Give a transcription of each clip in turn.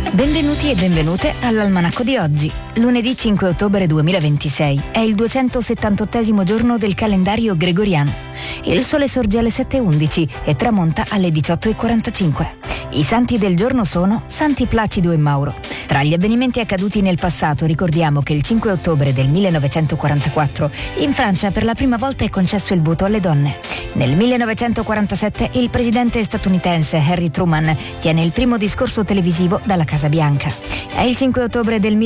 Benvenuti e benvenute all'Almanacco di oggi. Lunedì 5 ottobre 2026 è il 278° giorno del calendario gregoriano. Il sole sorge alle 7:11 e tramonta alle 18:45. I santi del giorno sono Santi Placido e Mauro. Tra gli avvenimenti accaduti nel passato ricordiamo che il 5 ottobre del 1944 in Francia per la prima volta è concesso il voto alle donne. Nel 1947 il presidente statunitense Harry Truman tiene il primo discorso televisivo dalla Casa Bianca. È il 5 ottobre del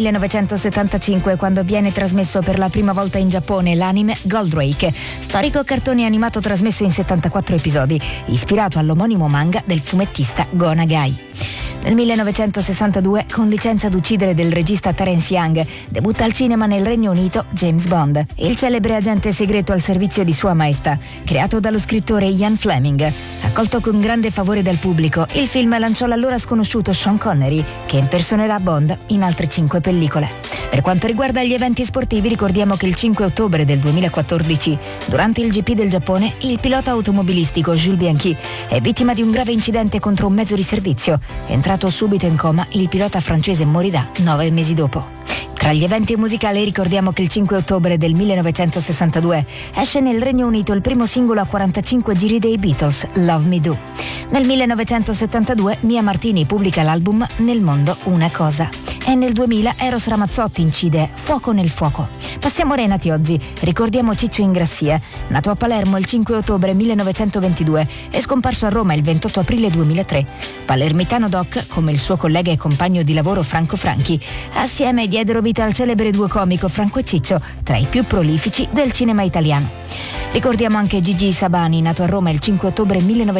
1975 quando viene trasmesso per la prima volta in Giappone l'anime Goldrake, storico cartone animato trasmesso in 74 episodi, ispirato all'omonimo manga del fumettista Go Nagai. Nel 1962, con Licenza d'uccidere del regista Terence Young, debutta al cinema nel Regno Unito James Bond, il celebre agente segreto al servizio di Sua Maestà, creato dallo scrittore Ian Fleming. Accolto con grande favore dal pubblico, il film lanciò l'allora sconosciuto Sean Connery, che impersonerà Bond in altre 5 pellicole. Per quanto riguarda gli eventi sportivi, ricordiamo che il 5 ottobre del 2014, durante il GP del Giappone, il pilota automobilistico Jules Bianchi è vittima di un grave incidente contro un mezzo di servizio. Entrato subito in coma, il pilota francese morirà 9 mesi dopo. Tra gli eventi musicali ricordiamo che il 5 ottobre del 1962 esce nel Regno Unito il primo singolo a 45 giri dei Beatles, Love Me Do. Nel 1972 Mia Martini pubblica l'album Nel mondo una cosa. E nel 2000 Eros Ramazzotti incide Fuoco nel fuoco. Passiamo ai nati oggi. Ricordiamo Ciccio Ingrassia, nato a Palermo il 5 ottobre 1922 e scomparso a Roma il 28 aprile 2003. Palermitano doc, come il suo collega e compagno di lavoro Franco Franchi, assieme diedero vita al celebre duo comico Franco e Ciccio, tra i più prolifici del cinema italiano. Ricordiamo anche Gigi Sabani, nato a Roma il 5 ottobre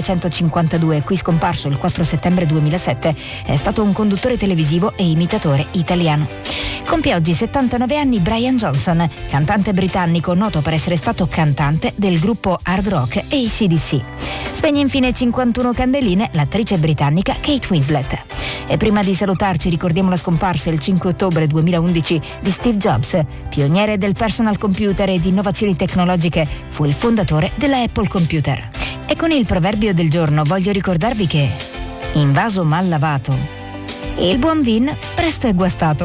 1952, qui scomparso il 4 settembre 2007, è stato un conduttore televisivo e imitatore italiano. Compie oggi 79 anni Brian Johnson, cantante britannico noto per essere stato cantante del gruppo hard rock AC/DC. Spegne infine 51 candeline l'attrice britannica Kate Winslet. E prima di salutarci ricordiamo la scomparsa il 5 ottobre 2011 di Steve Jobs, pioniere del personal computer e di innovazioni tecnologiche, fu il fondatore della Apple Computer. E con il proverbio del giorno voglio ricordarvi che in vaso mal lavato il buon vin presto è guastato.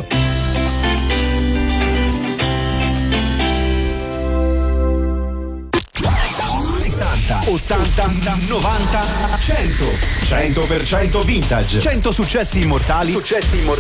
80, 90, 100% vintage. 100 successi immortali